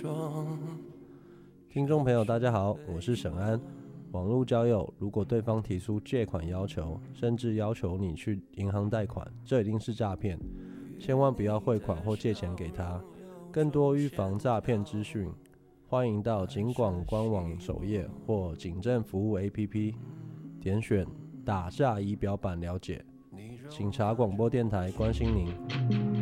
听众朋友，大家好，我是沈安。网络交友，如果对方提出借款要求，甚至要求你去银行贷款，这一定是诈骗，千万不要汇款或借钱给他。更多预防诈骗资讯，欢迎到警广官网首页或警政服务 APP 点选打诈仪表板了解。警察广播电台关心您。